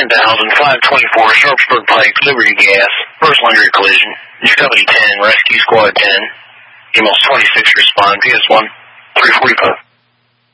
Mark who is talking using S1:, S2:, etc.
S1: 10,524 Sharpsburg Pike, Liberty Gas, personal injury collision. Your Company 10, Rescue Squad 10, EMOS 26 respond, PS1, 345.